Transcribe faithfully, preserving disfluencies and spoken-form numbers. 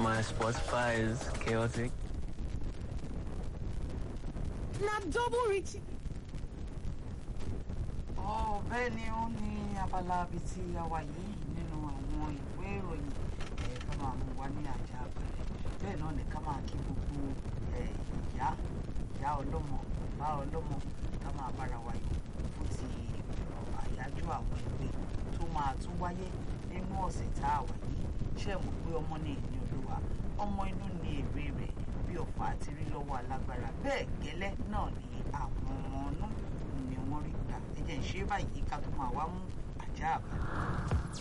My Spotify is chaotic. Na double rich. Oh, bẹ́ẹ̀ ni ó ní abala bíi ti àwa yìí nínú àwọn ìwé ìròyìn ẹ̀ ká máa mú wa ní àjà àbẹ̀rẹ̀ bẹ́ẹ̀ náà ní ká máa kí gbogbo ẹ̀ ìyá ìyá ọlọ́mọ bàbá ọlọ́mọ ká máa bára wa yìí fún ti àyájọ́ àwọn ìwé tó máa tún wáyé nínú ọ̀sẹ̀ tá a wà yìí ṣe mọ̀ pé ọmọ ní ìní olúwa ọmọ inú ní èrè rẹ̀ bí ọ̀pá àti rí lọ́wọ́ alágbára bẹ́ẹ̀ gẹ́lẹ́ náà ní àwọn ọmọ ọ̀nà ni wọ́n rí gbà ẹ jẹ́ ń ṣe báyìí ká tó máa wá mú àjà àbá.